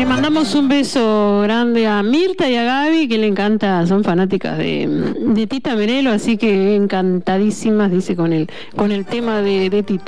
mandamos un beso grande a Mirta y a Gaby, que le encanta, son fanáticas de Tita Merelo, así que encantadísimas, dice, con el tema de Tita.